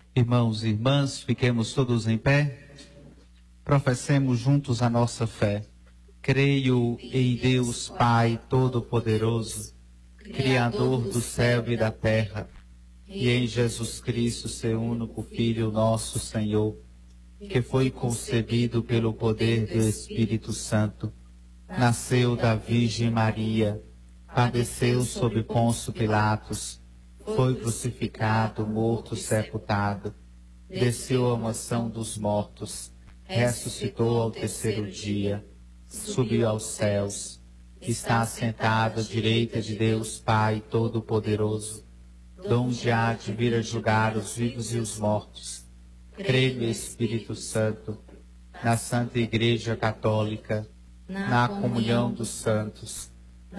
Irmãos e irmãs, fiquemos todos em pé. Professemos juntos a nossa fé. Creio em Deus Pai Todo-Poderoso, Criador do céu e da terra, e em Jesus Cristo, seu único Filho, nosso Senhor, que foi concebido pelo poder do Espírito Santo, nasceu da Virgem Maria, padeceu sob Pôncio Pilatos, foi crucificado, morto, sepultado, desceu à mansão dos mortos, ressuscitou ao terceiro dia, subiu aos céus, está assentado à direita de Deus Pai Todo-Poderoso, donde há de vir a julgar os vivos e os mortos. Creio no Espírito Santo, na Santa Igreja Católica, na comunhão dos santos,